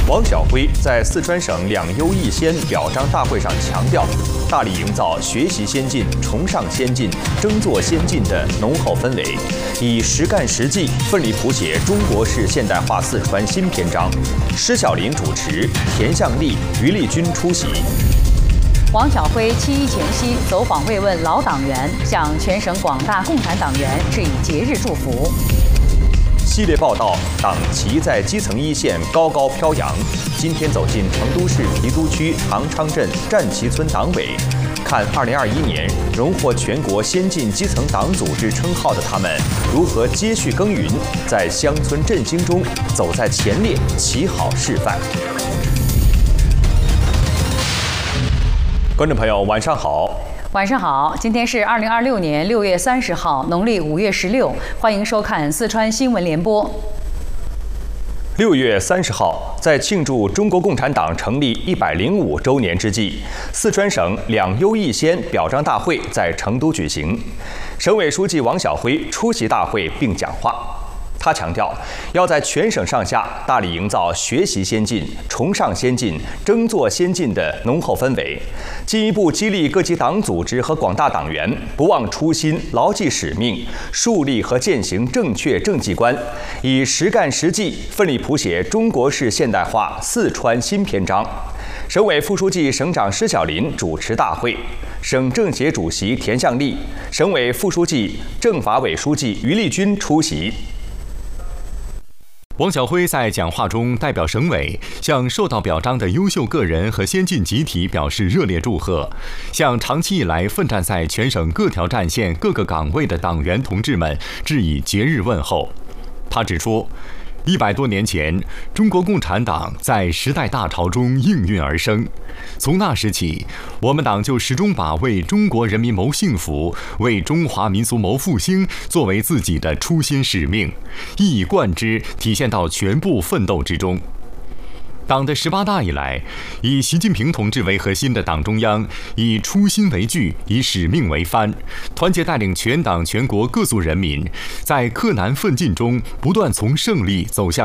王晓辉在四川省两优一先表彰大会上强调，大力营造学习先进、崇尚先进、争做先进的浓厚氛围，以实干实际奋力谱写中国式现代化四川新篇章。施小林主持，田向丽、于丽君出席。 王晓辉7.1前夕走访慰问老党员，向全省广大共产党员致以节日祝福。 系列报道：党旗在基层一线高高飘扬。今天走进成都市郫都区唐昌镇战旗村党委，看2021年荣获全国先进基层党组织称号的他们如何接续耕耘，在乡村振兴中走在前列，起好示范。观众朋友，晚上好。 晚上好，今天是2026年6月30号，农历5月16，欢迎收看四川新闻联播。 6月30号，在庆祝中国共产党成立105周年之际，四川省两优一先表彰大会在成都举行。省委书记王晓辉出席大会并讲话。他强调，要在全省上下大力营造学习先进、崇尚先进、争做先进的浓厚氛围，进一步激励各级党组织和广大党员不忘初心、牢记使命，树立和践行正确政绩观，以实干实际奋力谱写中国式现代化四川新篇章。省委副书记、省长施小林主持大会，省政协主席田向丽、省委副书记、政法委书记于丽君出席。 王晓辉在讲话中代表省委向受到表彰的优秀个人和先进集体表示热烈祝贺，向长期以来奋战在全省各条战线各个岗位的党员同志们致以节日问候。他指出，100多年前，中国共产党在时代大潮中应运而生。从那时起，我们党就始终把为中国人民谋幸福、为中华民族谋复兴作为自己的初心使命，一以贯之，体现到全部奋斗之中。党的18大以来，以习近平同志为核心的党中央以初心为据，以使命为帆，团结带领全党全国各族人民，在克难奋进中不断从胜利走向